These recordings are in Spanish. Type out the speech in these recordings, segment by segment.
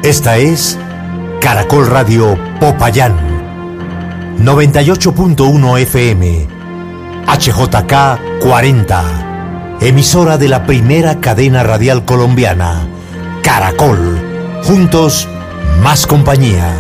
Esta es Caracol Radio Popayán, 98.1 FM, HJK 40, emisora de la primera cadena radial colombiana, Caracol, juntos, más compañía.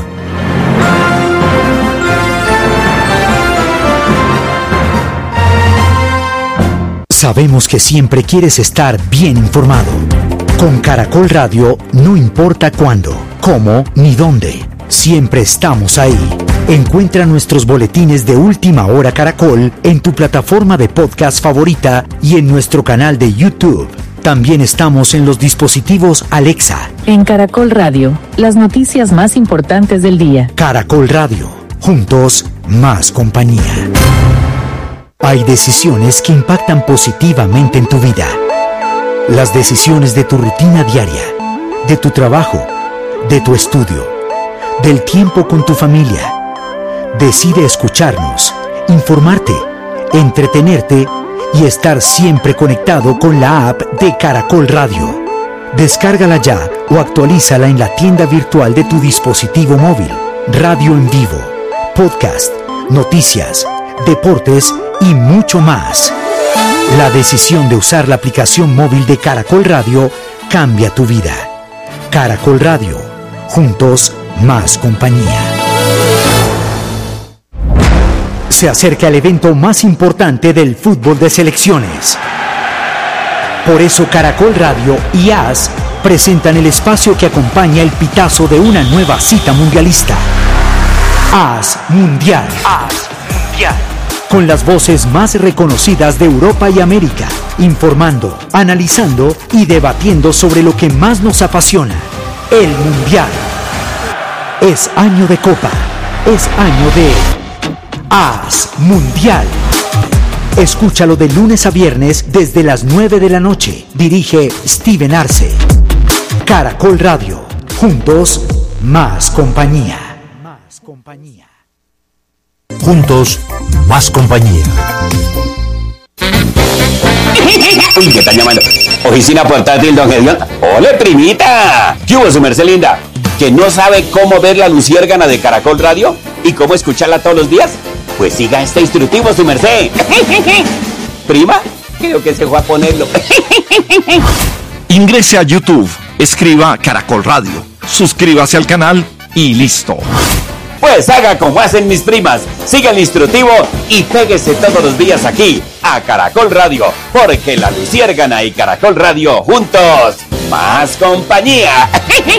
Sabemos que siempre quieres estar bien informado. Con Caracol Radio no importa cuándo, cómo ni dónde. Siempre estamos ahí. Encuentra nuestros boletines de Última Hora Caracol en tu plataforma de podcast favorita y en nuestro canal de YouTube. También estamos en los dispositivos Alexa. En Caracol Radio, las noticias más importantes del día. Caracol Radio, juntos, más compañía. Hay decisiones que impactan positivamente en tu vida. Las decisiones de tu rutina diaria, de tu trabajo, de tu estudio, del tiempo con tu familia. Decide escucharnos, informarte, entretenerte y estar siempre conectado con la app de Caracol Radio. Descárgala ya o actualízala en la tienda virtual de tu dispositivo móvil. Radio en vivo, podcast, noticias, deportes y mucho más. La decisión de usar la aplicación móvil de Caracol Radio cambia tu vida. Caracol Radio, juntos, más compañía. Se acerca el evento más importante del fútbol de selecciones. Por eso Caracol Radio y AS presentan el espacio que acompaña el pitazo de una nueva cita mundialista. AS Mundial. AS Mundial. Con las voces más reconocidas de Europa y América, informando, analizando y debatiendo sobre lo que más nos apasiona, el Mundial. Es año de Copa, es año de AS Mundial. Escúchalo de lunes a viernes desde las 9 de la noche. Dirige Steven Arce. Caracol Radio, juntos, más compañía. Más compañía. Juntos, más compañía. Uy, ¿qué están llamando? Oficina portátil, don Gedión. ¡Ole, primita! ¿Qué hubo, su merced linda? ¿Que no sabe cómo ver la luciérgana de Caracol Radio? ¿Y cómo escucharla todos los días? Pues siga este instructivo, su merced. ¿Prima? Creo que se fue a ponerlo. Ingrese a YouTube, escriba Caracol Radio, suscríbase al canal y listo. Pues haga como hacen mis primas, siga el instructivo y péguese todos los días aquí, a Caracol Radio, porque la luciérgana y Caracol Radio juntos, más compañía.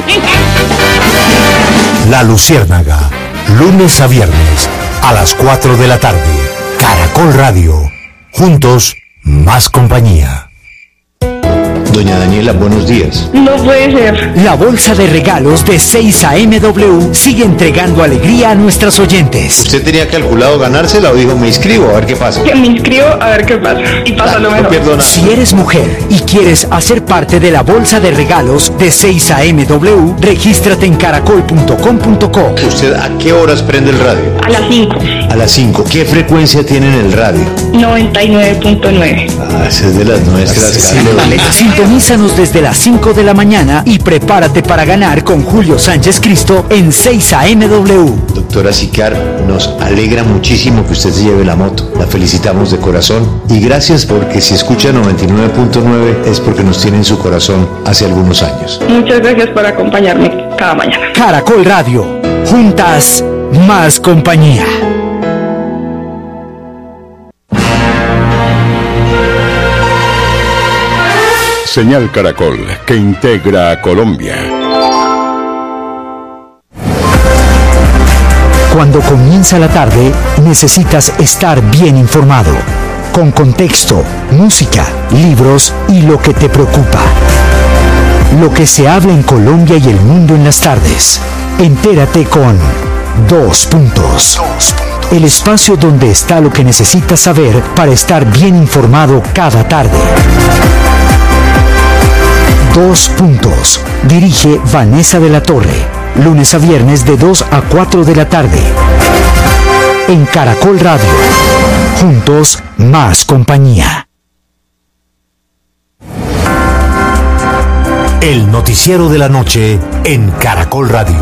La Luciérnaga, lunes a viernes, a las 4 de la tarde. Caracol Radio, juntos, más compañía. Doña Daniela, buenos días. No puede ser. La bolsa de regalos de 6am sigue entregando alegría a nuestros oyentes. ¿Usted tenía calculado ganársela o dijo me inscribo a ver qué pasa? Que me inscribo a ver qué pasa. Y pasa lo mejor. No pierdo nada. Si eres mujer y quieres hacer parte de la bolsa de regalos de 6am, regístrate en caracol.com.co. ¿Usted a qué horas prende el radio? A las 5. A las 5. ¿Qué frecuencia tiene en el radio? 99.9. Ah, esa es de las nuestras. Sintonízanos desde las 5 de la mañana y prepárate para ganar con Julio Sánchez Cristo en 6amw. Doctora Sicar, nos alegra muchísimo que usted se lleve la moto. La felicitamos de corazón y gracias porque si escucha 99.9 es porque nos tiene en su corazón hace algunos años. Muchas gracias por acompañarme cada mañana. Caracol Radio, juntas, más compañía. Señal Caracol, que integra a Colombia. Cuando comienza la tarde, necesitas estar bien informado, con contexto, música, libros y lo que te preocupa. Lo que se habla en Colombia y el mundo en las tardes. Entérate con Dos Puntos. El espacio donde está lo que necesitas saber para estar bien informado cada tarde. Dos Puntos. Dirige Vanessa de la Torre. Lunes a viernes de 2 a 4 de la tarde. En Caracol Radio. Juntos, más compañía. El noticiero de la noche en Caracol Radio.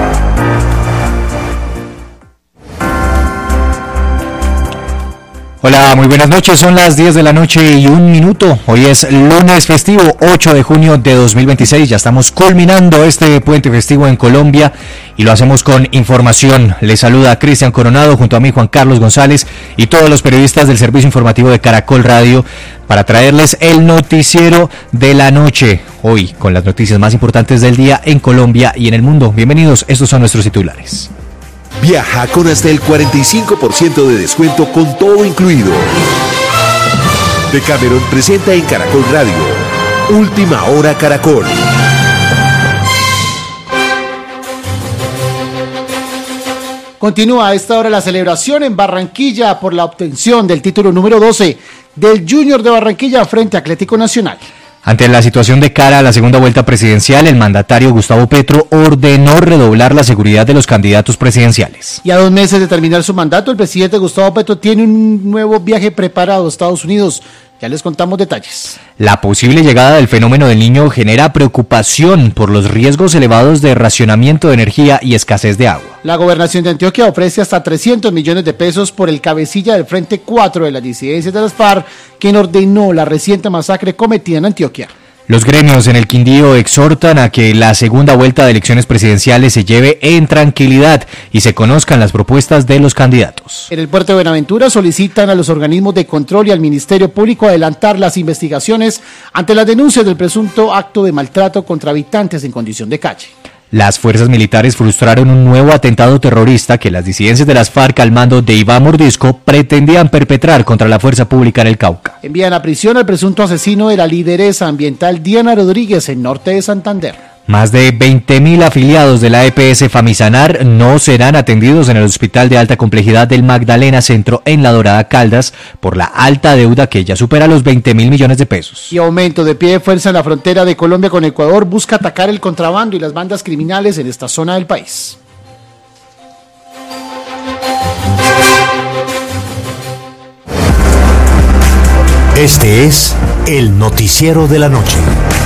Hola, muy buenas noches, son las 10 de la noche y 1 minuto. Hoy es lunes festivo, 8 de junio de 2026. Ya estamos culminando este puente festivo en Colombia y lo hacemos con información. Les saluda Cristian Coronado junto a mí Juan Carlos González y todos los periodistas del servicio informativo de Caracol Radio para traerles el noticiero de la noche. Hoy con las noticias más importantes del día en Colombia y en el mundo. Bienvenidos, estos son nuestros titulares. Viaja con hasta el 45% de descuento con todo incluido. Decameron presenta en Caracol Radio Última Hora Caracol. Continúa a esta hora la celebración en Barranquilla por la obtención del título número 12 del Junior de Barranquilla frente a Atlético Nacional. Ante la situación de cara a la segunda vuelta presidencial, el mandatario Gustavo Petro ordenó redoblar la seguridad de los candidatos presidenciales. Y a 2 meses de terminar su mandato, el presidente Gustavo Petro tiene un nuevo viaje preparado a Estados Unidos. Ya les contamos detalles. La posible llegada del fenómeno del Niño genera preocupación por los riesgos elevados de racionamiento de energía y escasez de agua. La gobernación de Antioquia ofrece hasta 300 millones de pesos por el cabecilla del Frente 4 de las disidencias de las FARC, quien ordenó la reciente masacre cometida en Antioquia. Los gremios en el Quindío exhortan a que la segunda vuelta de elecciones presidenciales se lleve en tranquilidad y se conozcan las propuestas de los candidatos. En el puerto de Buenaventura solicitan a los organismos de control y al Ministerio Público adelantar las investigaciones ante las denuncias del presunto acto de maltrato contra habitantes en condición de calle. Las fuerzas militares frustraron un nuevo atentado terrorista que las disidencias de las FARC al mando de Iván Mordisco pretendían perpetrar contra la fuerza pública en el Cauca. Envían a prisión al presunto asesino de la lideresa ambiental Diana Rodríguez en norte de Santander. Más de 20.000 afiliados de la EPS Famisanar no serán atendidos en el Hospital de Alta Complejidad del Magdalena Centro en La Dorada Caldas por la alta deuda que ya supera los 20.000 millones de pesos. Y aumento de pie de fuerza en la frontera de Colombia con Ecuador busca atacar el contrabando y las bandas criminales en esta zona del país. Este es el noticiero de la noche.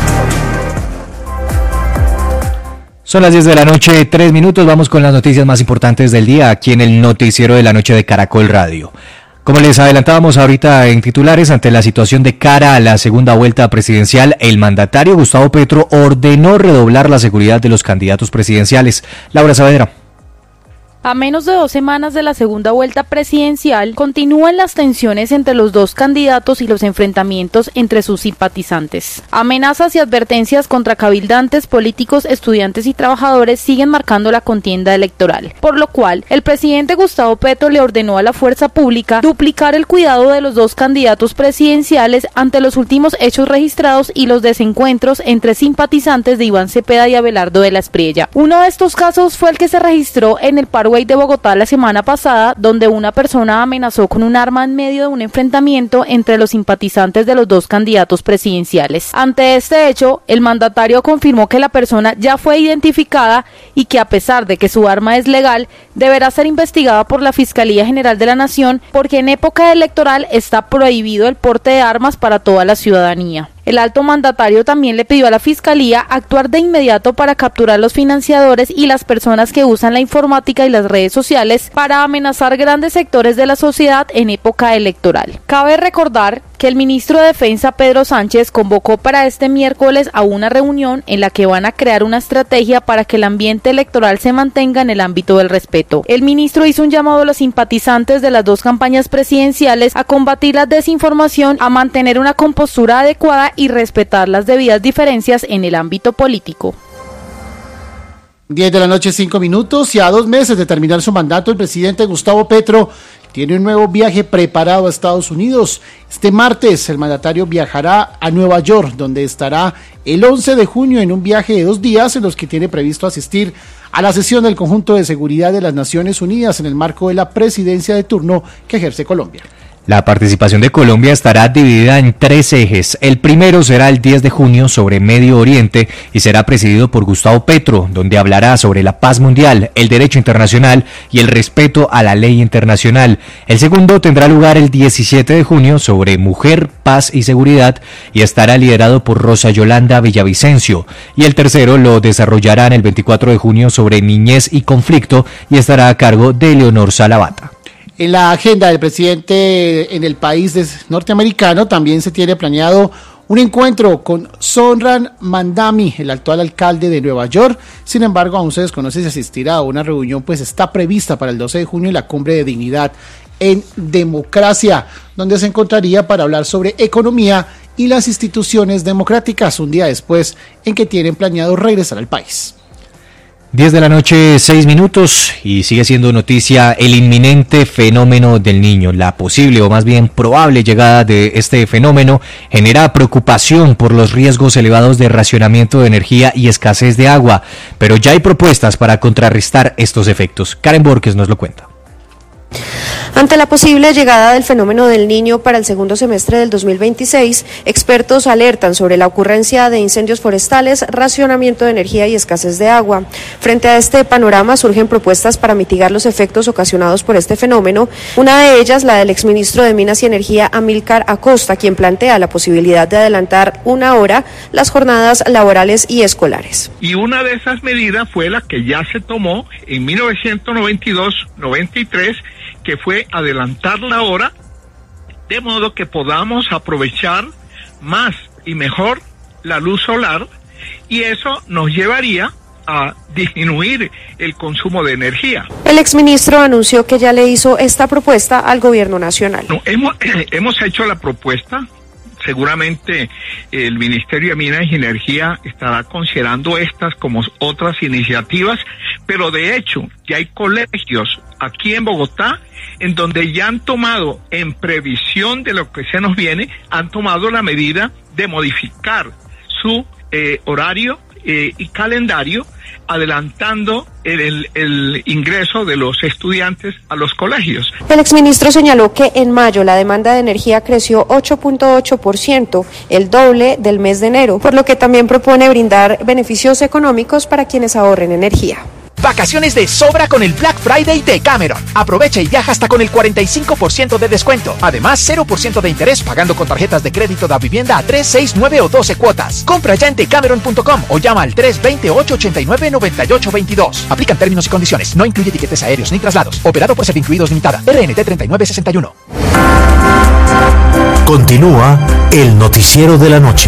Son las 10 de la noche, 3 minutos, vamos con las noticias más importantes del día aquí en el noticiero de la noche de Caracol Radio. Como les adelantábamos ahorita en titulares, ante la situación de cara a la segunda vuelta presidencial, el mandatario Gustavo Petro ordenó redoblar la seguridad de los candidatos presidenciales. Laura Saavedra. A menos de 2 semanas de la segunda vuelta presidencial, continúan las tensiones entre los dos candidatos y los enfrentamientos entre sus simpatizantes. Amenazas y advertencias contra cabildantes, políticos, estudiantes y trabajadores siguen marcando la contienda electoral, por lo cual el presidente Gustavo Petro le ordenó a la fuerza pública duplicar el cuidado de los dos candidatos presidenciales ante los últimos hechos registrados y los desencuentros entre simpatizantes de Iván Cepeda y Abelardo de la Espriella. Uno de estos casos fue el que se registró en el Parkway de Bogotá la semana pasada, donde una persona amenazó con un arma en medio de un enfrentamiento entre los simpatizantes de los dos candidatos presidenciales. Ante este hecho, el mandatario confirmó que la persona ya fue identificada y que a pesar de que su arma es legal, deberá ser investigada por la Fiscalía General de la Nación porque en época electoral está prohibido el porte de armas para toda la ciudadanía. El alto mandatario también le pidió a la Fiscalía actuar de inmediato para capturar los financiadores y las personas que usan la informática y las redes sociales para amenazar grandes sectores de la sociedad en época electoral. Cabe recordar que el ministro de Defensa Pedro Sánchez convocó para este miércoles a una reunión en la que van a crear una estrategia para que el ambiente electoral se mantenga en el ámbito del respeto. El ministro hizo un llamado a los simpatizantes de las dos campañas presidenciales a combatir la desinformación, a mantener una compostura adecuada y respetar las debidas diferencias en el ámbito político. 10 de la noche, 5 minutos, y a 2 meses de terminar su mandato, el presidente Gustavo Petro tiene un nuevo viaje preparado a Estados Unidos. Este martes el mandatario viajará a Nueva York, donde estará el 11 de junio en un viaje de 2 días en los que tiene previsto asistir a la sesión del Conjunto de Seguridad de las Naciones Unidas en el marco de la presidencia de turno que ejerce Colombia. La participación de Colombia estará dividida en 3 ejes. El primero será el 10 de junio sobre Medio Oriente y será presidido por Gustavo Petro, donde hablará sobre la paz mundial, el derecho internacional y el respeto a la ley internacional. El segundo tendrá lugar el 17 de junio sobre mujer, paz y seguridad y estará liderado por Rosa Yolanda Villavicencio. Y el tercero lo desarrollarán el 24 de junio sobre niñez y conflicto y estará a cargo de Leonor Salavata. En la agenda del presidente en el país norteamericano también se tiene planeado un encuentro con Zohran Mamdani, el actual alcalde de Nueva York. Sin embargo, aún se desconoce si asistirá a una reunión, pues está prevista para el 12 de junio en la Cumbre de Dignidad en Democracia, donde se encontraría para hablar sobre economía y las instituciones democráticas, un día después en que tienen planeado regresar al país. 10 de la noche, 6 minutos, y sigue siendo noticia el inminente fenómeno del Niño. La posible o más bien probable llegada de este fenómeno genera preocupación por los riesgos elevados de racionamiento de energía y escasez de agua, pero ya hay propuestas para contrarrestar estos efectos. Karen Borges nos lo cuenta. Ante la posible llegada del fenómeno del Niño para el segundo semestre del 2026, expertos alertan sobre la ocurrencia de incendios forestales, racionamiento de energía y escasez de agua. Frente a este panorama surgen propuestas para mitigar los efectos ocasionados por este fenómeno, una de ellas la del exministro de Minas y Energía Amílcar Acosta, quien plantea la posibilidad de adelantar 1 hora las jornadas laborales y escolares. Y una de esas medidas fue la que ya se tomó en 1992-93, que fue adelantar la hora, de modo que podamos aprovechar más y mejor la luz solar, y eso nos llevaría a disminuir el consumo de energía. El exministro anunció que ya le hizo esta propuesta al gobierno nacional. No, hemos hecho la propuesta. Seguramente el Ministerio de Minas y Energía estará considerando estas como otras iniciativas, pero de hecho ya hay colegios aquí en Bogotá en donde ya han tomado, en previsión de lo que se nos viene, han tomado la medida de modificar su horario y calendario, adelantando el ingreso de los estudiantes a los colegios. El exministro señaló que en mayo la demanda de energía creció 8.8%, el doble del mes de enero, por lo que también propone brindar beneficios económicos para quienes ahorren energía. Vacaciones de sobra con el Black Friday de Cameron. Aprovecha y viaja hasta con el 45% de descuento. Además, 0% de interés pagando con tarjetas de crédito de vivienda a 3, 6, 9 o 12 cuotas. Compra ya en decameron.com o llama al 320-889-9822. Aplican términos y condiciones. No incluye tiquetes aéreos ni traslados. Operado por Servincluidos Limitada. RNT 3961. Continúa el noticiero de la noche.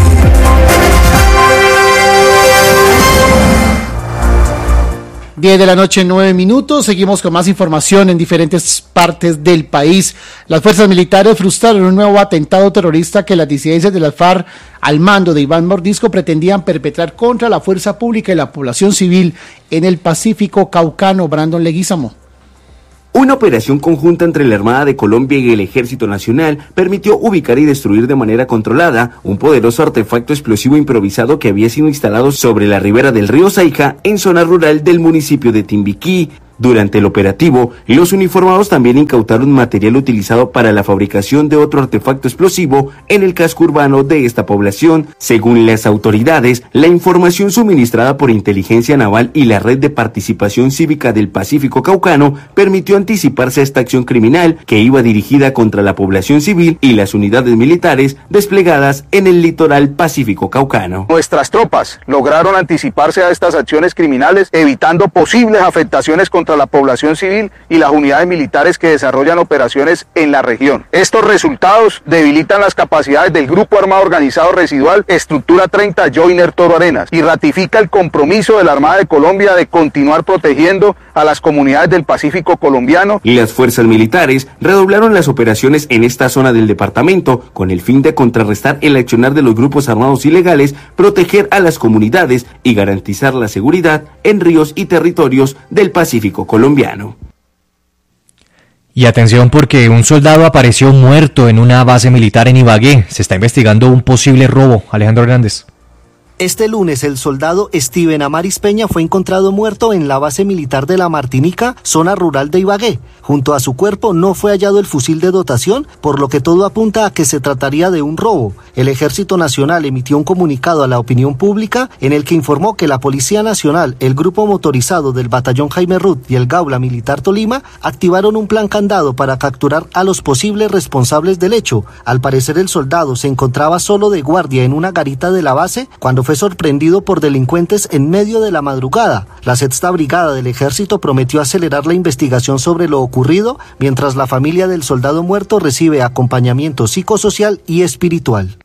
10 de la noche, 9 minutos. Seguimos con más información en diferentes partes del país. Las fuerzas militares frustraron un nuevo atentado terrorista que las disidencias de las FARC, al mando de Iván Mordisco, pretendían perpetrar contra la fuerza pública y la población civil en el Pacífico Caucano. Brandon Leguizamo. Una operación conjunta entre la Armada de Colombia y el Ejército Nacional permitió ubicar y destruir de manera controlada un poderoso artefacto explosivo improvisado que había sido instalado sobre la ribera del río Saija en zona rural del municipio de Timbiquí. Durante el operativo, los uniformados también incautaron material utilizado para la fabricación de otro artefacto explosivo en el casco urbano de esta población. Según las autoridades, la información suministrada por Inteligencia Naval y la Red de Participación Cívica del Pacífico Caucano permitió anticiparse a esta acción criminal que iba dirigida contra la población civil y las unidades militares desplegadas en el litoral Pacífico Caucano. Nuestras tropas lograron anticiparse a estas acciones criminales, evitando posibles afectaciones contra la población civil y las unidades militares que desarrollan operaciones en la región. Estos resultados debilitan las capacidades del Grupo Armado Organizado Residual Estructura 30 Joiner Toro Arenas y ratifica el compromiso de la Armada de Colombia de continuar protegiendo a las comunidades del Pacífico colombiano. Las fuerzas militares redoblaron las operaciones en esta zona del departamento con el fin de contrarrestar el accionar de los grupos armados ilegales, proteger a las comunidades y garantizar la seguridad en ríos y territorios del Pacífico colombiano. Y atención porque un soldado apareció muerto en una base militar en Ibagué. Se está investigando un posible robo. Alejandro Hernández. Este lunes, el soldado Steven Amaris Peña fue encontrado muerto en la base militar de La Martinica, zona rural de Ibagué. Junto a su cuerpo no fue hallado el fusil de dotación, por lo que todo apunta a que se trataría de un robo. El Ejército Nacional emitió un comunicado a la opinión pública en el que informó que la Policía Nacional, el Grupo Motorizado del Batallón Jaime Ruth y el Gaula Militar Tolima activaron un plan candado para capturar a los posibles responsables del hecho. Al parecer, el soldado se encontraba solo de guardia en una garita de la base cuando fue sorprendido por delincuentes en medio de la madrugada. La Sexta Brigada del Ejército prometió acelerar la investigación sobre lo ocurrido, mientras la familia del soldado muerto recibe acompañamiento psicosocial y espiritual.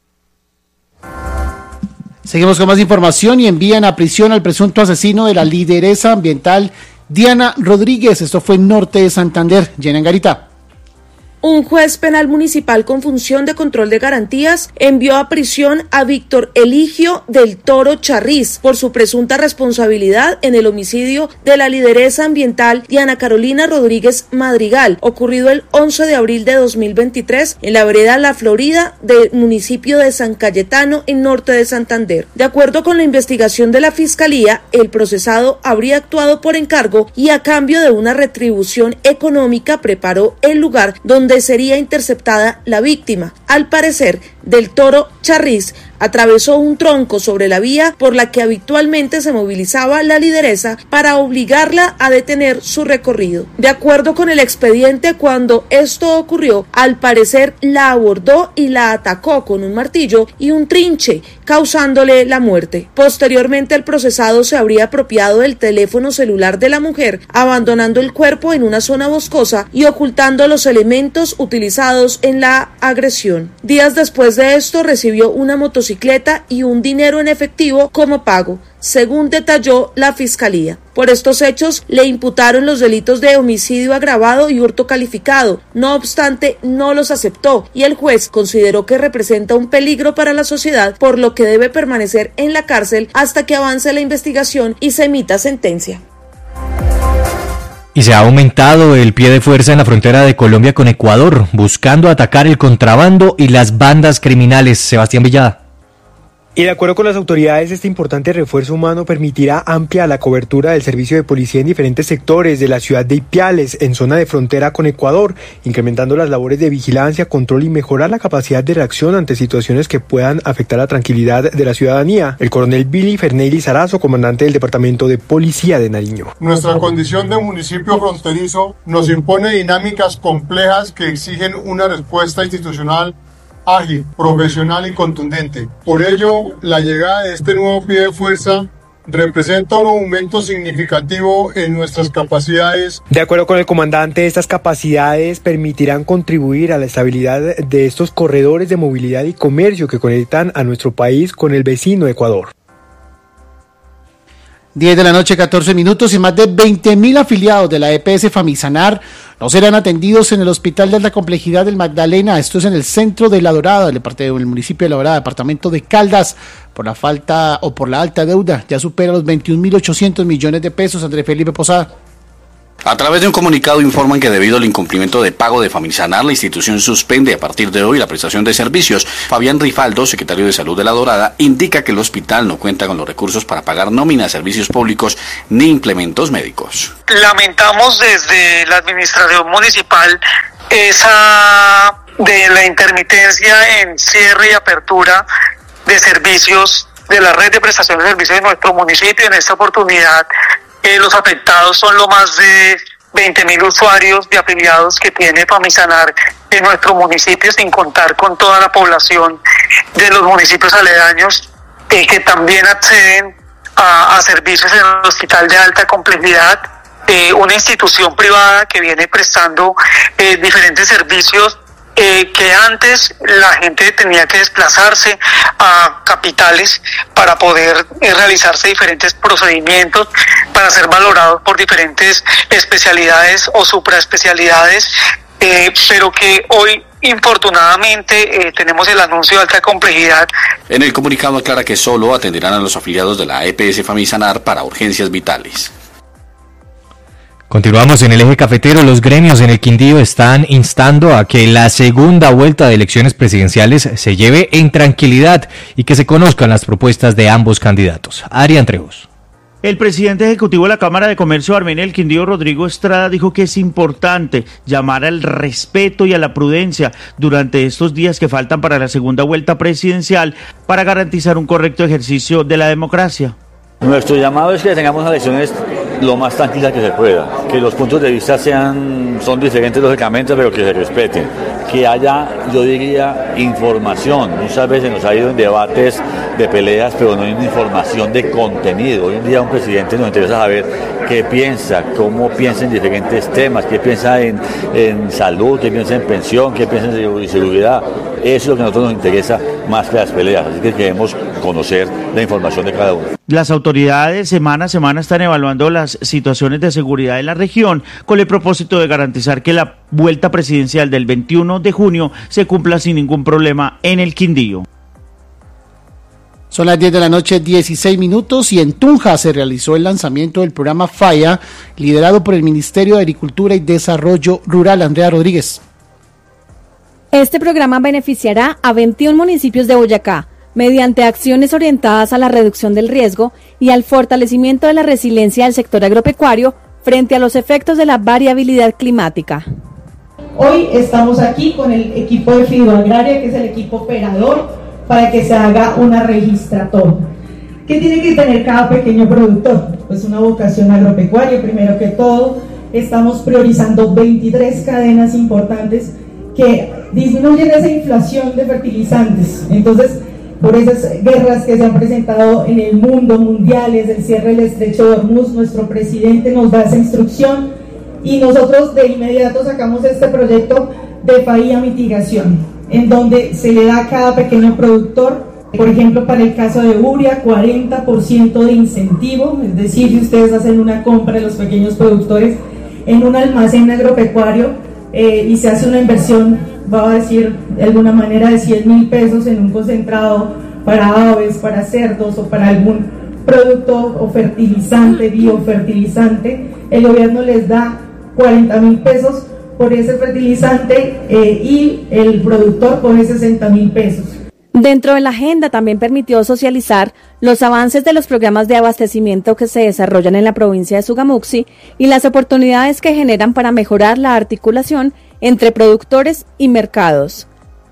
Seguimos con más información y envían a prisión al presunto asesino de la lideresa ambiental Diana Rodríguez. Esto fue en norte de Santander. Llena en Garita. Un juez penal municipal con función de control de garantías envió a prisión a Víctor Eligio del Toro Charriz por su presunta responsabilidad en el homicidio de la lideresa ambiental Diana Carolina Rodríguez Madrigal, ocurrido el 11 de abril de 2023 en la vereda La Florida del municipio de San Cayetano, en norte de Santander. De acuerdo con la investigación de la Fiscalía, el procesado habría actuado por encargo y a cambio de una retribución económica preparó el lugar donde sería interceptada la víctima. Al parecer, del Toro Charriz atravesó un tronco sobre la vía por la que habitualmente se movilizaba la lideresa para obligarla a detener su recorrido. De acuerdo con el expediente, cuando esto ocurrió, al parecer la abordó y la atacó con un martillo y un trinche, causándole la muerte. Posteriormente, el procesado se habría apropiado del teléfono celular de la mujer, abandonando el cuerpo en una zona boscosa y ocultando los elementos utilizados en la agresión. Días después de esto, recibió una motocicleta y un dinero en efectivo como pago, según detalló la Fiscalía. Por estos hechos le imputaron los delitos de homicidio agravado y hurto calificado. No obstante, no los aceptó y el juez consideró que representa un peligro para la sociedad, por lo que debe permanecer en la cárcel hasta que avance la investigación y se emita sentencia. Y se ha aumentado el pie de fuerza en la frontera de Colombia con Ecuador, buscando atacar el contrabando y las bandas criminales. Sebastián Villada. Y de acuerdo con las autoridades, este importante refuerzo humano permitirá ampliar la cobertura del servicio de policía en diferentes sectores de la ciudad de Ipiales, en zona de frontera con Ecuador, incrementando las labores de vigilancia, control y mejorar la capacidad de reacción ante situaciones que puedan afectar la tranquilidad de la ciudadanía. El coronel Billy Ferney Sarazo, comandante del Departamento de Policía de Nariño. Nuestra condición de municipio fronterizo nos impone dinámicas complejas que exigen una respuesta institucional ágil, profesional y contundente. Por ello, la llegada de este nuevo pie de fuerza representa un aumento significativo en nuestras capacidades. De acuerdo con el comandante, estas capacidades permitirán contribuir a la estabilidad de estos corredores de movilidad y comercio que conectan a nuestro país con el vecino Ecuador. 10 de la noche, 14 minutos, y más de 20.000 afiliados de la EPS Famisanar no serán atendidos en el Hospital de Alta Complejidad del Magdalena. Esto es en el centro de La Dorada, del municipio de La Dorada, departamento de Caldas, por la falta o por la alta deuda. Ya supera los 21.800 millones de pesos. André Felipe Posada. A través de un comunicado informan que debido al incumplimiento de pago de Famisanar, la institución suspende a partir de hoy la prestación de servicios. Fabián Rifaldo, secretario de Salud de La Dorada, indica que el hospital no cuenta con los recursos para pagar nómina, servicios públicos ni implementos médicos. Lamentamos desde la administración municipal esa de la intermitencia en cierre y apertura de servicios de la red de prestación de servicios de nuestro municipio. En esta oportunidad, los afectados son lo más de 20.000 usuarios de afiliados que tiene Famisanar en nuestro municipio, sin contar con toda la población de los municipios aledaños que también acceden a servicios en el Hospital de Alta Complejidad, una institución privada que viene prestando diferentes servicios que antes la gente tenía que desplazarse a capitales para poder realizarse diferentes procedimientos, para ser valorados por diferentes especialidades o supraespecialidades, pero que hoy infortunadamente tenemos el anuncio de Alta Complejidad. En el comunicado aclara que solo atenderán a los afiliados de la EPS Famisanar para urgencias vitales. Continuamos en el eje cafetero. Los gremios en el Quindío están instando a que la segunda vuelta de elecciones presidenciales se lleve en tranquilidad y que se conozcan las propuestas de ambos candidatos. Adrián Trejos. El presidente ejecutivo de la Cámara de Comercio de Armenia del Quindío, Rodrigo Estrada, dijo que es importante llamar al respeto y a la prudencia durante estos días que faltan para la segunda vuelta presidencial para garantizar un correcto ejercicio de la democracia. Nuestro llamado es que tengamos elecciones lo más tranquilas que se pueda, que los puntos de vista son diferentes lógicamente, pero que se respeten, que haya, yo diría, información. Muchas veces nos ha ido en debates de peleas, pero no hay una información de contenido. Hoy en día a un presidente nos interesa saber qué piensa, cómo piensa en diferentes temas, qué piensa en salud, qué piensa en pensión, qué piensa en seguridad. Eso es lo que a nosotros nos interesa más que las peleas, así que queremos conocer la información de cada uno. Las autoridades semana a semana están evaluando las situaciones de seguridad en la región con el propósito de garantizar que la vuelta presidencial del 21 de junio se cumpla sin ningún problema en el Quindío. Son las 10 de la noche, 16 minutos, y en Tunja se realizó el lanzamiento del programa FAIA, liderado por el Ministerio de Agricultura y Desarrollo Rural. Andrea Rodríguez. Este programa beneficiará a 21 municipios de Boyacá, mediante acciones orientadas a la reducción del riesgo y al fortalecimiento de la resiliencia del sector agropecuario frente a los efectos de la variabilidad climática. Hoy estamos aquí con el equipo de Fidoagraria, que es el equipo operador, para que se haga una registratoria. ¿Qué tiene que tener cada pequeño productor? Pues una vocación agropecuaria, primero que todo. Estamos priorizando 23 cadenas importantes que disminuyen esa inflación de fertilizantes. Entonces, por esas guerras que se han presentado en el mundo, mundiales, el cierre del estrecho de Hormuz, nuestro presidente nos da esa instrucción y nosotros de inmediato sacamos este proyecto de FAIA mitigación, en donde se le da a cada pequeño productor, por ejemplo, para el caso de urea, 40% de incentivo, es decir, si ustedes hacen una compra de los pequeños productores en un almacén agropecuario y se hace una inversión, va a decir de alguna manera, de 100.000 pesos en un concentrado para aves, para cerdos o para algún producto o fertilizante, biofertilizante, el gobierno les da 40.000 pesos por ese fertilizante y el productor pone 60.000 pesos. Dentro de la agenda también permitió socializar los avances de los programas de abastecimiento que se desarrollan en la provincia de Sogamuxi y las oportunidades que generan para mejorar la articulación entre productores y mercados.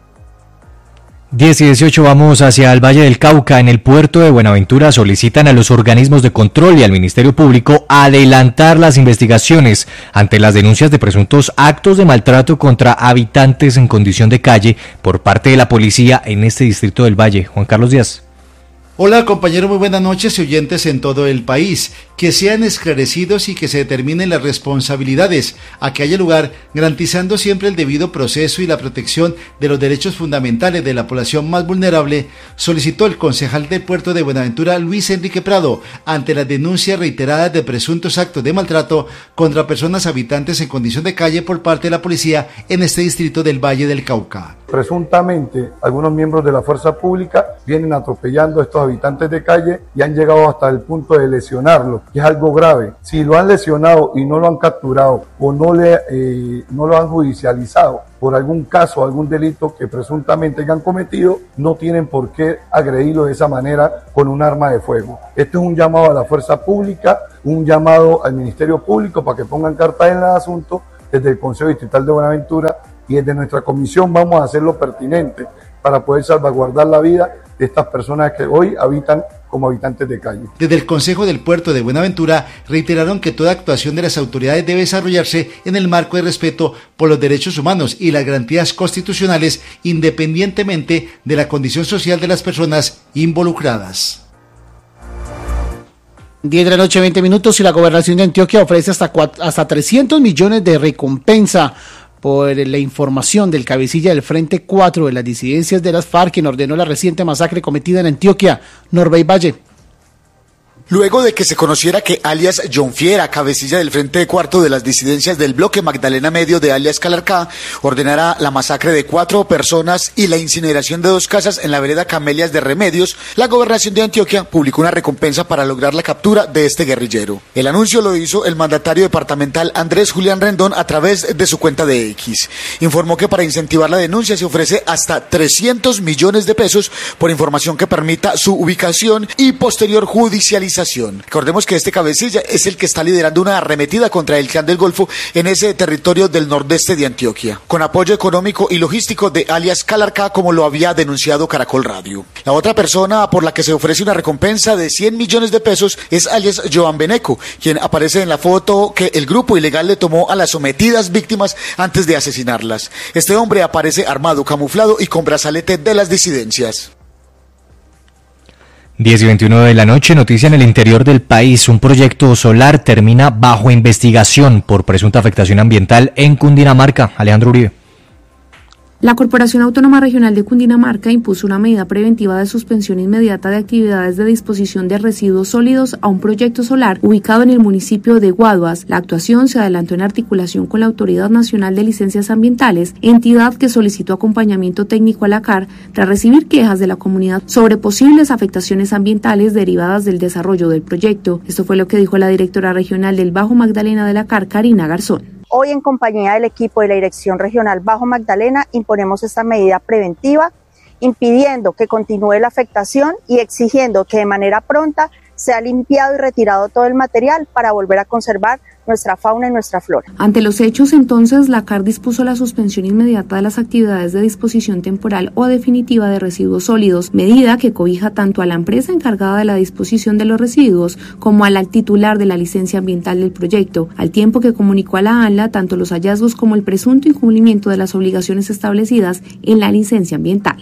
10 y 18, vamos hacia el Valle del Cauca. En el puerto de Buenaventura solicitan a los organismos de control y al Ministerio Público adelantar las investigaciones ante las denuncias de presuntos actos de maltrato contra habitantes en condición de calle por parte de la policía en este distrito del Valle. Juan Carlos Díaz. Hola compañero, muy buenas noches y oyentes en todo el país. Que sean esclarecidos y que se determinen las responsabilidades a que haya lugar, garantizando siempre el debido proceso y la protección de los derechos fundamentales de la población más vulnerable, solicitó el concejal del puerto de Buenaventura, Luis Enrique Prado, ante las denuncias reiteradas de presuntos actos de maltrato contra personas habitantes en condición de calle por parte de la policía en este distrito del Valle del Cauca. Presuntamente, algunos miembros de la fuerza pública vienen atropellando a estos habitantes de calle y han llegado hasta el punto de lesionarlos, que es algo grave. Si lo han lesionado y no lo han capturado o no lo han judicializado por algún caso, algún delito que presuntamente hayan cometido, no tienen por qué agredirlo de esa manera con un arma de fuego. Este es un llamado a la fuerza pública, un llamado al Ministerio Público para que pongan cartas en el asunto. Desde el Consejo Distrital de Buenaventura y desde nuestra comisión vamos a hacer lo pertinente para poder salvaguardar la vida de estas personas que hoy habitan como habitantes de calle. Desde el Consejo del Puerto de Buenaventura reiteraron que toda actuación de las autoridades debe desarrollarse en el marco de respeto por los derechos humanos y las garantías constitucionales, independientemente de la condición social de las personas involucradas. 10 de la noche, 20 minutos, y la Gobernación de Antioquia ofrece hasta 300 millones de recompensa por la información del cabecilla del Frente 4 de las disidencias de las FARC, quien ordenó la reciente masacre cometida en Antioquia. Norbey Valle. Luego de que se conociera que alias John Fiera, cabecilla del Frente de Cuarto de las disidencias del bloque Magdalena Medio de alias Calarcá, ordenara la masacre de 4 personas y la incineración de 2 casas en la vereda Camelias de Remedios, la Gobernación de Antioquia publicó una recompensa para lograr la captura de este guerrillero. El anuncio lo hizo el mandatario departamental Andrés Julián Rendón a través de su cuenta de X. Informó que para incentivar la denuncia se ofrece hasta 300 millones de pesos por información que permita su ubicación y posterior judicialización. Recordemos que este cabecilla es el que está liderando una arremetida contra el Clan del Golfo en ese territorio del nordeste de Antioquia, con apoyo económico y logístico de alias Calarcá, como lo había denunciado Caracol Radio. La otra persona por la que se ofrece una recompensa de 100 millones de pesos es alias Joan Beneco, quien aparece en la foto que el grupo ilegal le tomó a las sometidas víctimas antes de asesinarlas. Este hombre aparece armado, camuflado y con brazalete de las disidencias. 10:21 de la noche, noticia en el interior del país. Un proyecto solar termina bajo investigación por presunta afectación ambiental en Cundinamarca. Alejandro Uribe. La Corporación Autónoma Regional de Cundinamarca impuso una medida preventiva de suspensión inmediata de actividades de disposición de residuos sólidos a un proyecto solar ubicado en el municipio de Guaduas. La actuación se adelantó en articulación con la Autoridad Nacional de Licencias Ambientales, entidad que solicitó acompañamiento técnico a la CAR tras recibir quejas de la comunidad sobre posibles afectaciones ambientales derivadas del desarrollo del proyecto. Esto fue lo que dijo la directora regional del Bajo Magdalena de la CAR, Karina Garzón. Hoy, en compañía del equipo de la Dirección Regional Bajo Magdalena, imponemos esta medida preventiva, impidiendo que continúe la afectación y exigiendo que de manera pronta sea limpiado y retirado todo el material para volver a conservar nuestra fauna y nuestra flora. Ante los hechos, entonces, la CAR dispuso la suspensión inmediata de las actividades de disposición temporal o definitiva de residuos sólidos, medida que cobija tanto a la empresa encargada de la disposición de los residuos como a la titular de la licencia ambiental del proyecto, al tiempo que comunicó a la ANLA tanto los hallazgos como el presunto incumplimiento de las obligaciones establecidas en la licencia ambiental.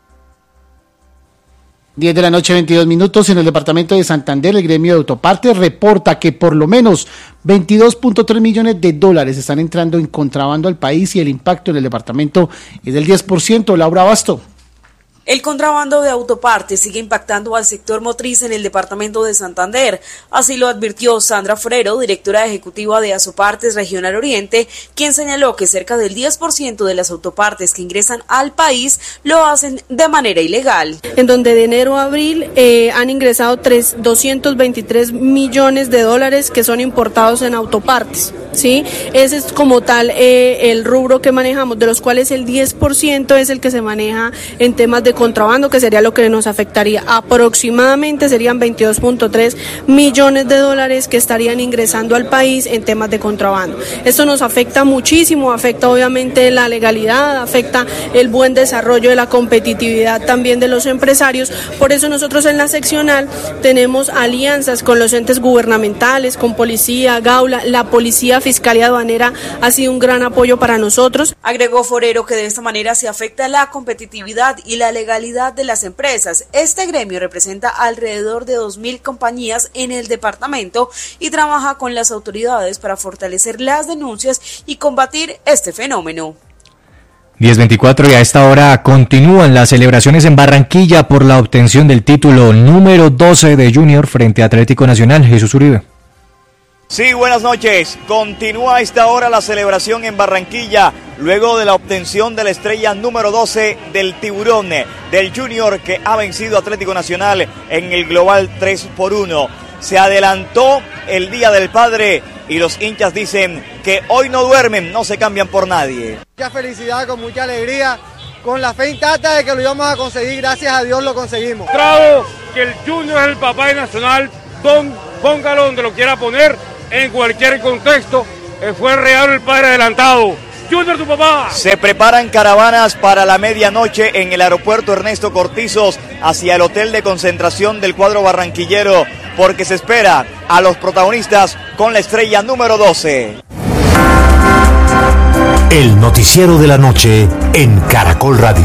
10 de la noche, 22 minutos. En el departamento de Santander, el gremio de autopartes reporta que por lo menos 22.3 millones de dólares están entrando en contrabando al país y el impacto en el departamento es del 10%. Laura Abasto. El contrabando de autopartes sigue impactando al sector motriz en el departamento de Santander. Así lo advirtió Sandra Forero, directora ejecutiva de Asopartes Regional Oriente, quien señaló que cerca del 10% de las autopartes que ingresan al país lo hacen de manera ilegal. En donde de enero a abril han ingresado 223 millones de dólares que son importados en autopartes. ¿Sí? Ese es como tal el rubro que manejamos, de los cuales el 10% es el que se maneja en temas de contrabando, que sería lo que nos afectaría. Aproximadamente serían 22.3 millones de dólares que estarían ingresando al país en temas de contrabando. Esto nos afecta muchísimo, afecta obviamente la legalidad, afecta el buen desarrollo de la competitividad también de los empresarios. Por eso nosotros en la seccional tenemos alianzas con los entes gubernamentales, con policía, Gaula, la policía fiscal y aduanera ha sido un gran apoyo para nosotros. Agregó Forero que de esta manera se afecta la competitividad y la legalidad de las empresas. Este gremio representa alrededor de 2.000 compañías en el departamento y trabaja con las autoridades para fortalecer las denuncias y combatir este fenómeno. 10:24 y a esta hora continúan las celebraciones en Barranquilla por la obtención del título número 12 de Junior frente a Atlético Nacional. Jesús Uribe. Sí, buenas noches. Continúa a esta hora la celebración en Barranquilla, luego de la obtención de la estrella número 12 del Tiburón, del Junior, que ha vencido a Atlético Nacional en el global 3-1. Se adelantó el Día del Padre y los hinchas dicen que hoy no duermen, no se cambian por nadie. Mucha felicidad, con mucha alegría, con la fe intacta de que lo íbamos a conseguir, gracias a Dios lo conseguimos. Bravo, que el Junior es el papá de Nacional, póngalo donde lo quiera poner. En cualquier contexto, fue el regalo del padre adelantado. Junior, tu papá. Se preparan caravanas para la medianoche en el aeropuerto Ernesto Cortizos hacia el hotel de concentración del cuadro barranquillero, porque se espera a los protagonistas con la estrella número 12. El noticiero de la noche en Caracol Radio.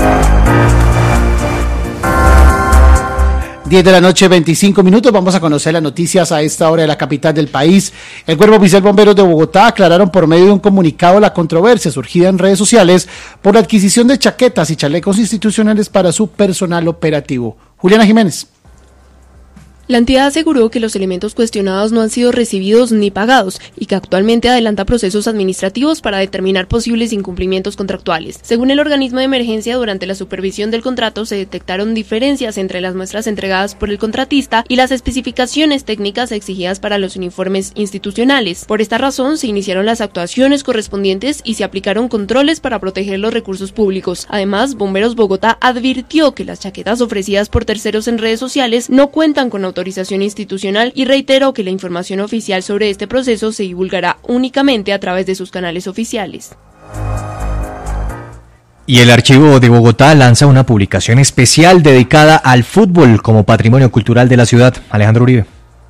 10 de la noche, 25 minutos. Vamos a conocer las noticias a esta hora de la capital del país. El Cuerpo Oficial Bomberos de Bogotá aclararon por medio de un comunicado la controversia surgida en redes sociales por la adquisición de chaquetas y chalecos institucionales para su personal operativo. Juliana Jiménez. La entidad aseguró que los elementos cuestionados no han sido recibidos ni pagados y que actualmente adelanta procesos administrativos para determinar posibles incumplimientos contractuales. Según el organismo de emergencia, durante la supervisión del contrato se detectaron diferencias entre las muestras entregadas por el contratista y las especificaciones técnicas exigidas para los uniformes institucionales. Por esta razón, se iniciaron las actuaciones correspondientes y se aplicaron controles para proteger los recursos públicos. Además, Bomberos Bogotá advirtió que las chaquetas ofrecidas por terceros en redes sociales no cuentan con autorización institucional y reiteró que la información oficial sobre este proceso se divulgará únicamente a través de sus canales oficiales. Y el Archivo de Bogotá lanza una publicación especial dedicada al fútbol como patrimonio cultural de la ciudad. Alejandro Uribe.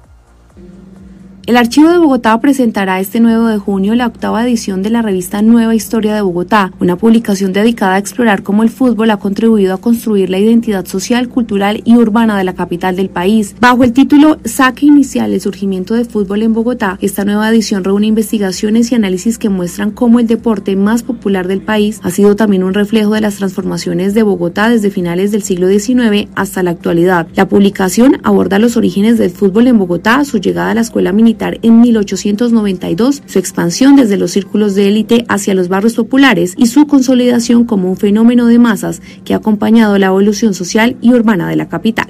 El Archivo de Bogotá presentará este 9 de junio la 8ª edición de la revista Nueva Historia de Bogotá, una publicación dedicada a explorar cómo el fútbol ha contribuido a construir la identidad social, cultural y urbana de la capital del país. Bajo el título Saque Inicial, el surgimiento de fútbol en Bogotá, esta nueva edición reúne investigaciones y análisis que muestran cómo el deporte más popular del país ha sido también un reflejo de las transformaciones de Bogotá desde finales del siglo XIX hasta la actualidad. La publicación aborda los orígenes del fútbol en Bogotá, su llegada a la escuela militar en 1892, su expansión desde los círculos de élite hacia los barrios populares y su consolidación como un fenómeno de masas que ha acompañado la evolución social y urbana de la capital.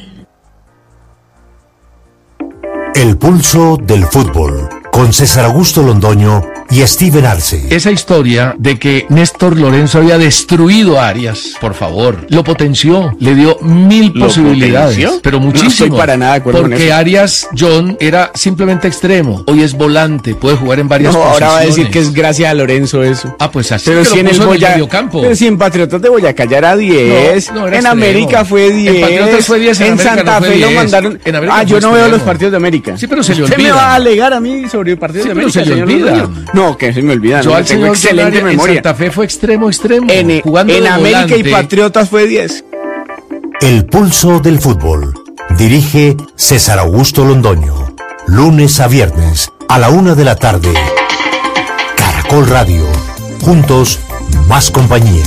El pulso del fútbol, con César Augusto Londoño y Steven Arce. Esa historia de que Néstor Lorenzo había destruido a Arias, por favor, lo potenció, le dio 1000 posibilidades, ¿potenció? Pero muchísimo. No estoy para nada de acuerdo con eso. Porque Arias John era simplemente extremo, hoy es volante, puede jugar en varias posiciones. Ahora va a decir que es gracias a Lorenzo eso. Ah, pues así. Pero si en el mediocampo. Pero si en Patriotas de Boyacá ya era 10, no, en extremo. América fue 10, en Patriotas fue 10, en Santa Fe lo mandaron. Yo no veo los partidos de América. Sí, pero se le olvida. ¿Usted me va a alegar a mí sobre partidos de América? Pero se le olvida. No, que se me olvida. Yo al señor excelente memoria. En Santa Fe fue extremo. Jugando en América volante. Y Patriotas fue 10. El pulso del fútbol. Dirige César Augusto Londoño. Lunes a viernes a la 1 de la tarde. Caracol Radio. Juntos, más compañía.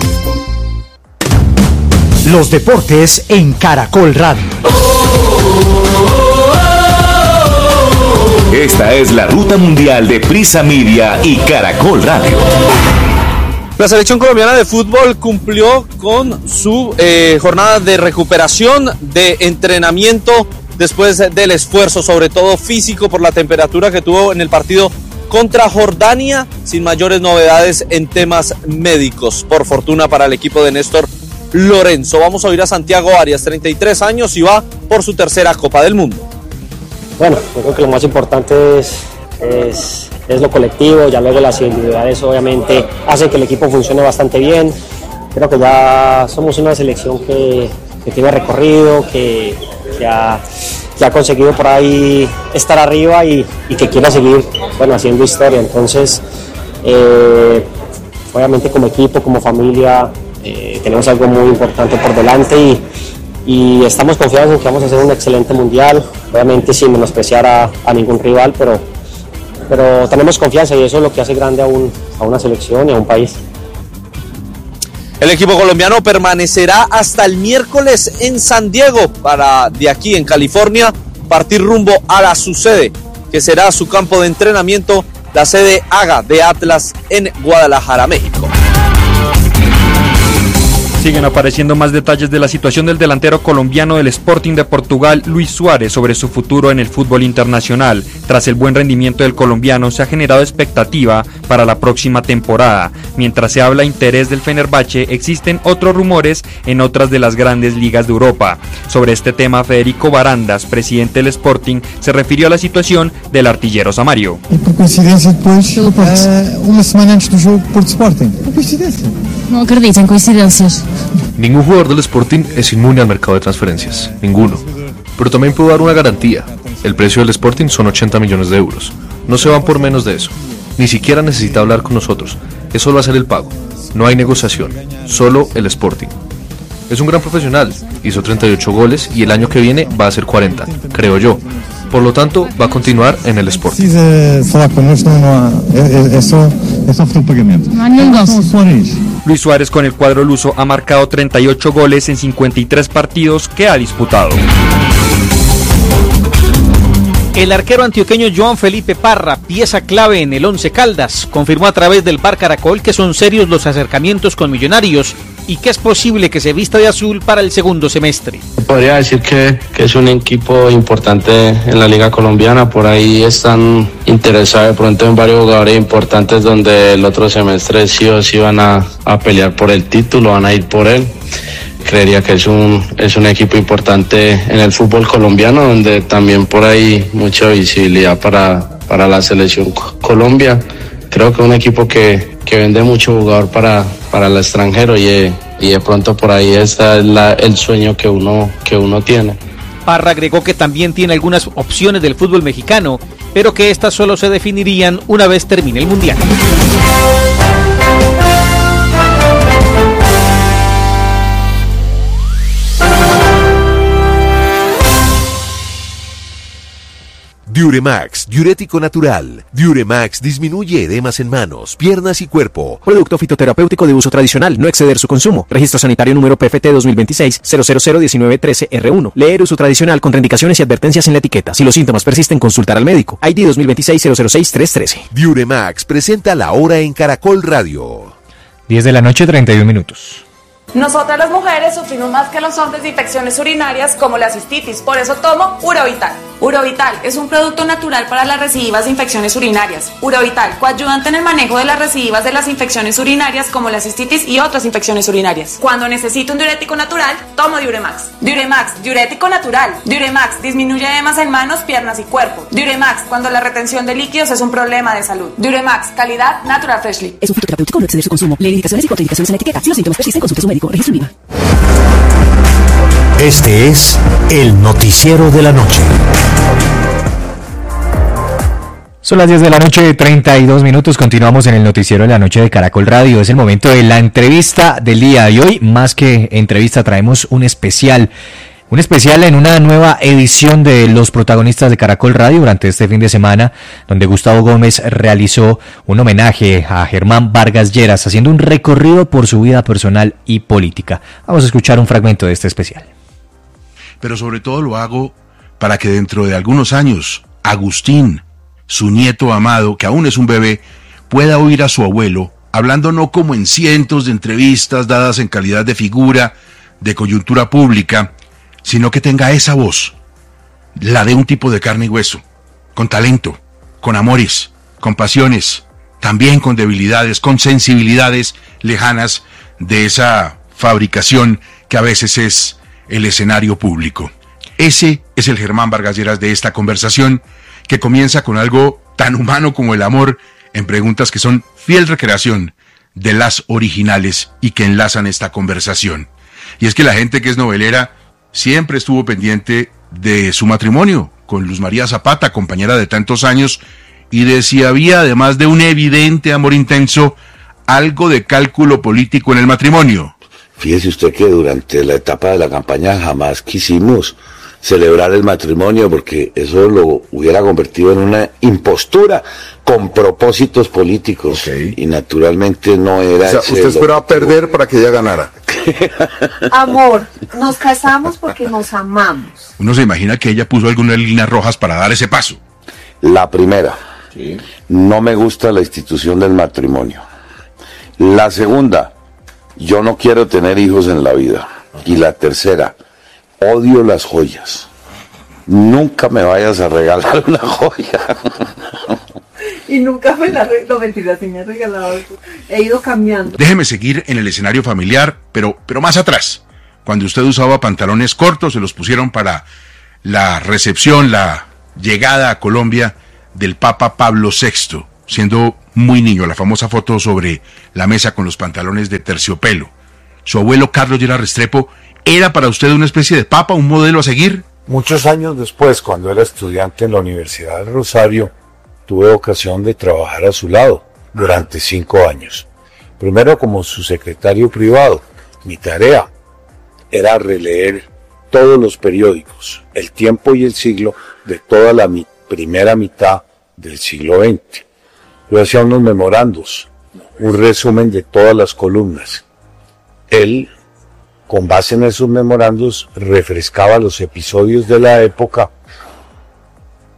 Los deportes en Caracol Radio. Esta es la ruta mundial de Prisa Media y Caracol Radio. La selección colombiana de fútbol cumplió con su jornada de recuperación, de entrenamiento, después del esfuerzo, sobre todo físico, por la temperatura que tuvo en el partido contra Jordania, sin mayores novedades en temas médicos, por fortuna para el equipo de Néstor Lorenzo. Vamos a oír a Santiago Arias, 33 años, y va por su tercera Copa del Mundo. Bueno, yo creo que lo más importante es lo colectivo, ya luego las individualidades obviamente hacen que el equipo funcione bastante bien. Creo que ya somos una selección que tiene recorrido, que ha conseguido por ahí estar arriba y que quiera seguir haciendo historia. Entonces, obviamente como equipo, como familia, tenemos algo muy importante por delante y estamos confiados en que vamos a hacer un excelente mundial, obviamente sin menospreciar a ningún rival, pero tenemos confianza y eso es lo que hace grande a una selección y a un país. El equipo colombiano permanecerá hasta el miércoles en San Diego para de aquí en California partir rumbo a su sede, que será su campo de entrenamiento, la sede AGA de Atlas en Guadalajara, México. Siguen apareciendo más detalles de la situación del delantero colombiano del Sporting de Portugal, Luis Suárez, sobre su futuro en el fútbol internacional. Tras el buen rendimiento del colombiano, se ha generado expectativa para la próxima temporada. Mientras se habla interés del Fenerbahce, existen otros rumores en otras de las grandes ligas de Europa. Sobre este tema, Federico Barandas, presidente del Sporting, se refirió a la situación del artillero Samario. E por coincidência depois, uma semana antes do jogo, Porto Sporting. Por coincidência. No acredito en coincidencias. Ningún jugador del Sporting es inmune al mercado de transferencias, ninguno. Pero también puedo dar una garantía. El precio del Sporting son 80 millones de euros. No se van por menos de eso. Ni siquiera necesita hablar con nosotros. Es solo hacer el pago. No hay negociación. Solo el Sporting. Es un gran profesional. Hizo 38 goles y el año que viene va a hacer 40, creo yo. Por lo tanto, va a continuar en el Sporting. Luis Suárez con el cuadro luso ha marcado 38 goles en 53 partidos que ha disputado. El arquero antioqueño Joan Felipe Parra, pieza clave en el Once Caldas, confirmó a través del Bar Caracol que son serios los acercamientos con Millonarios y que es posible que se vista de azul para el segundo semestre. Podría decir que es un equipo importante en la Liga Colombiana, por ahí están interesados de pronto en varios jugadores importantes donde el otro semestre sí o sí van a pelear por el título, van a ir por él. Creería que es un equipo importante en el fútbol colombiano, donde también por ahí mucha visibilidad para la selección Colombia. Creo que es un equipo que vende mucho jugador para el extranjero y de pronto por ahí está el sueño que uno tiene. Parra agregó que también tiene algunas opciones del fútbol mexicano, pero que estas solo se definirían una vez termine el Mundial. Diuremax, diurético natural. Diuremax disminuye edemas en manos, piernas y cuerpo. Producto fitoterapéutico de uso tradicional, no exceder su consumo. Registro sanitario número PFT 2026-0001913R1. Leer uso tradicional, contraindicaciones y advertencias en la etiqueta. Si los síntomas persisten, consultar al médico. ID 2026-006-313. Diuremax presenta la hora en Caracol Radio. 10 de la noche, 31 minutos. Nosotras las mujeres sufrimos más que los hombres de infecciones urinarias como la cistitis, por eso tomo Urovital. Urovital es un producto natural para las recidivas de infecciones urinarias. Urovital, coayudante en el manejo de las recidivas de las infecciones urinarias como la cistitis y otras infecciones urinarias. Cuando necesito un diurético natural, tomo Diuremax. Diuremax, diurético natural. Diuremax disminuye edemas en manos, piernas y cuerpo. Diuremax, cuando la retención de líquidos es un problema de salud. Diuremax, calidad Natural Freshly. Es un fitoterapéutico, no exceder su consumo. Lee indicaciones y contraindicaciones en la etiqueta. Si los síntomas persisten, consulte a su médico. Registro INVIMA. Este es el noticiero de la noche. Son las 10 de la noche, 32 minutos. Continuamos en el noticiero de la noche de Caracol Radio. Es el momento de la entrevista del día de hoy. Más que entrevista, traemos un especial en una nueva edición de Los Protagonistas de Caracol Radio durante este fin de semana, donde Gustavo Gómez realizó un homenaje a Germán Vargas Lleras, haciendo un recorrido por su vida personal y política. Vamos a escuchar un fragmento de este especial. Pero sobre todo lo hago para que dentro de algunos años, Agustín, su nieto amado, que aún es un bebé, pueda oír a su abuelo, hablando no como en cientos de entrevistas dadas en calidad de figura, de coyuntura pública, sino que tenga esa voz, la de un tipo de carne y hueso, con talento, con amores, con pasiones, también con debilidades, con sensibilidades lejanas de esa fabricación que a veces es el escenario público. Ese es el Germán Vargas Lleras de esta conversación, que comienza con algo tan humano como el amor, en preguntas que son fiel recreación de las originales y que enlazan esta conversación. Y es que la gente que es novelera siempre estuvo pendiente de su matrimonio con Luz María Zapata, compañera de tantos años, y de si había, además de un evidente amor intenso, algo de cálculo político en el matrimonio. Fíjese usted que durante la etapa de la campaña jamás quisimos celebrar el matrimonio porque eso lo hubiera convertido en una impostura con propósitos políticos. Okay. Y naturalmente no era... O sea, usted esperaba perder para que ella ganara. Amor, nos casamos porque nos amamos. Uno se imagina que ella puso algunas líneas rojas para dar ese paso. La primera, sí. No me gusta la institución del matrimonio. La segunda, yo no quiero tener hijos en la vida. Y la tercera, odio las joyas. Nunca me vayas a regalar una joya. Y nunca me la no, mentira, sí me ha regalado. He ido cambiando. Déjeme seguir en el escenario familiar, pero más atrás. Cuando usted usaba pantalones cortos, se los pusieron para la recepción, la llegada a Colombia del Papa Pablo VI, siendo muy niño, la famosa foto sobre la mesa con los pantalones de terciopelo. Su abuelo Carlos Lleras Restrepo, ¿era para usted una especie de papa, un modelo a seguir? Muchos años después, cuando era estudiante en la Universidad del Rosario, tuve ocasión de trabajar a su lado durante 5 años. Primero como su secretario privado. Mi tarea era releer todos los periódicos, El Tiempo y El Siglo, de toda la primera mitad del siglo XX. Yo hacía unos memorandos, un resumen de todas las columnas. Él, con base en esos memorandos, refrescaba los episodios de la época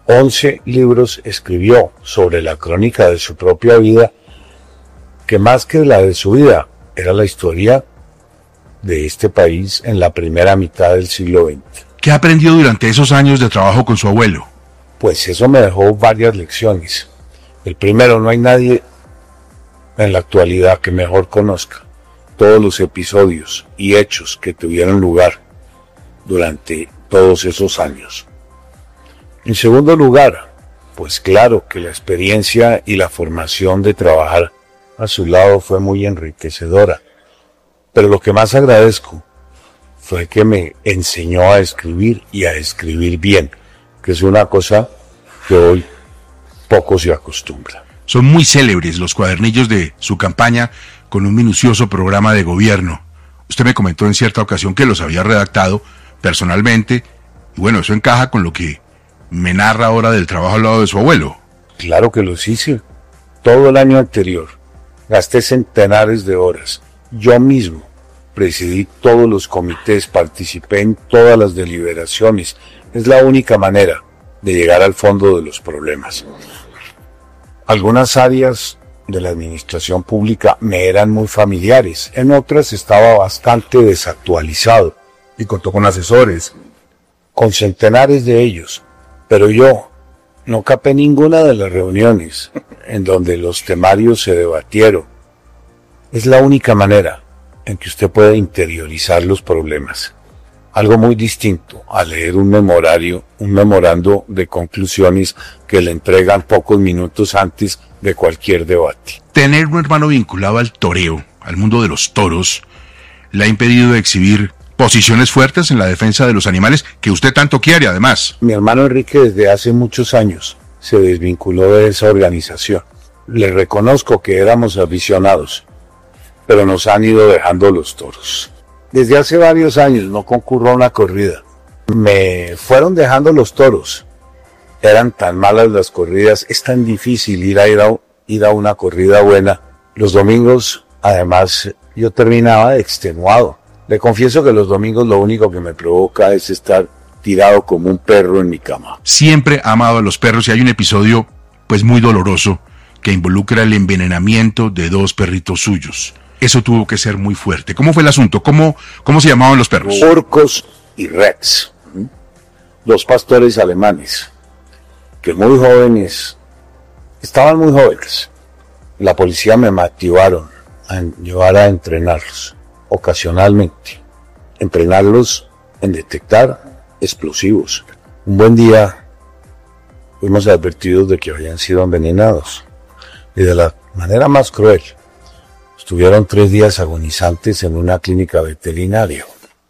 11 libros escribió sobre la crónica de su propia vida, que más que la de su vida, era la historia de este país en la primera mitad del siglo XX. ¿Qué ha aprendido durante esos años de trabajo con su abuelo? Pues eso me dejó varias lecciones. El primero, no hay nadie en la actualidad que mejor conozca todos los episodios y hechos que tuvieron lugar durante todos esos años. En segundo lugar, pues claro que la experiencia y la formación de trabajar a su lado fue muy enriquecedora, pero lo que más agradezco fue que me enseñó a escribir y a escribir bien, que es una cosa que hoy poco se acostumbra. Son muy célebres los cuadernillos de su campaña con un minucioso programa de gobierno. Usted me comentó en cierta ocasión que los había redactado personalmente, y bueno, eso encaja con lo que me narra ahora del trabajo al lado de su abuelo. Claro que los hice. Todo el año anterior gasté centenares de horas. Yo mismo presidí todos los comités, participé en todas las deliberaciones. Es la única manera de llegar al fondo de los problemas. Algunas áreas de la administración pública me eran muy familiares, en otras estaba bastante desactualizado. Y contó con asesores. Con centenares de ellos, pero yo no capé ninguna de las reuniones en donde los temarios se debatieron. Es la única manera en que usted puede interiorizar los problemas. Algo muy distinto a leer un memorando de conclusiones que le entregan pocos minutos antes de cualquier debate. Tener un hermano vinculado al toreo, al mundo de los toros, le ha impedido exhibir posiciones fuertes en la defensa de los animales que usted tanto quiere, además. Mi hermano Enrique desde hace muchos años se desvinculó de esa organización. Le reconozco que éramos aficionados, pero nos han ido dejando los toros. Desde hace varios años no concurro a una corrida. Me fueron dejando los toros. Eran tan malas las corridas, es tan difícil ir a una corrida buena. Los domingos, además, yo terminaba extenuado. Le confieso que los domingos lo único que me provoca es estar tirado como un perro en mi cama. Siempre ha amado a los perros y hay un episodio, pues muy doloroso, que involucra el envenenamiento de 2 perritos suyos. Eso tuvo que ser muy fuerte. ¿Cómo fue el asunto? ¿Cómo se llamaban los perros? Orcos y Rex. 2 pastores alemanes, que muy jóvenes, estaban muy jóvenes. La policía me motivaron a llevar a entrenarlos. Ocasionalmente, entrenarlos en detectar explosivos. Un buen día fuimos advertidos de que habían sido envenenados y de la manera más cruel. Estuvieron 3 días agonizantes en una clínica veterinaria.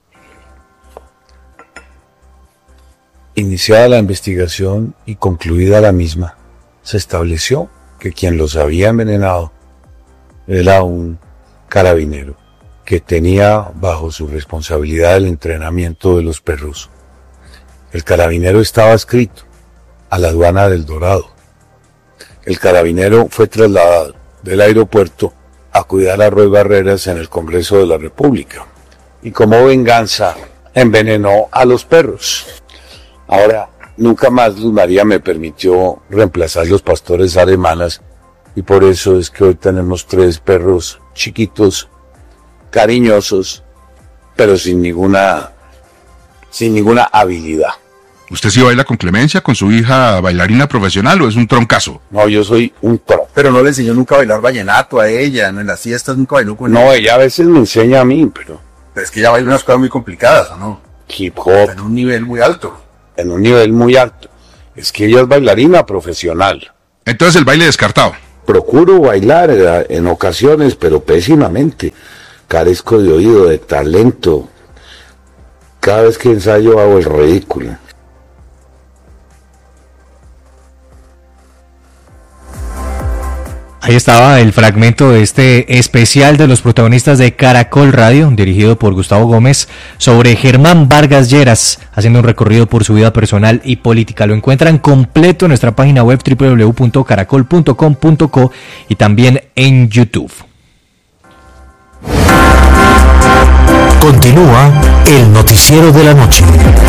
Iniciada la investigación y concluida la misma, se estableció que quien los había envenenado era un carabinero que tenía bajo su responsabilidad el entrenamiento de los perros. El carabinero estaba adscrito a la aduana del Dorado. El carabinero fue trasladado del aeropuerto a cuidar a Roy Barreras en el Congreso de la República. Y como venganza, envenenó a los perros. Ahora, nunca más Luz María me permitió reemplazar los pastores alemanes y por eso es que hoy tenemos 3 perros chiquitos, cariñosos, pero sin ninguna habilidad. ¿Usted sí baila con Clemencia, con su hija bailarina profesional o es un troncazo? No, yo soy un tronco. Pero no le enseñó nunca a bailar vallenato a ella, en las fiestas nunca bailó con ella. No, ella a veces me enseña a mí, pero es que ella baila unas cosas muy complicadas, ¿o no? Hip hop. En un nivel muy alto. En un nivel muy alto. Es que ella es bailarina profesional. Entonces el baile descartado. Procuro bailar en ocasiones, pero pésimamente. Carezco de oído, de talento. Cada vez que ensayo hago el ridículo. Ahí estaba el fragmento de este especial de los protagonistas de Caracol Radio, dirigido por Gustavo Gómez, sobre Germán Vargas Lleras, haciendo un recorrido por su vida personal y política. Lo encuentran completo en nuestra página web www.caracol.com.co y también en YouTube. Continúa el noticiero de la noche.